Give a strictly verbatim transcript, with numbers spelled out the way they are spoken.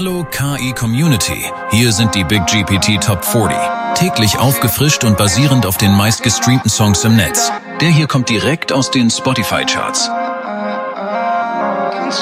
Hallo K I-Community, hier sind die Big G P T Top vierzig. Täglich aufgefrischt und basierend auf den meistgestreamten Songs im Netz. Der hier kommt direkt aus den Spotify-Charts.